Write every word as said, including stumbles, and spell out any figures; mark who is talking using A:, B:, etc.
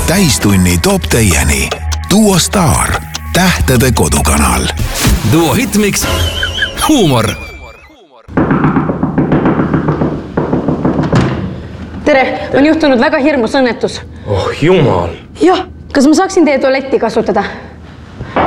A: täistunni toob teieni Duo Star, tähtede kodukanal.
B: Duo Hitmix, huumor.
C: Tere, on juhtunud väga hirmus õnnetus.
D: Oh jumal.
C: Jah, kas ma saaksin teie tualetti kasutada?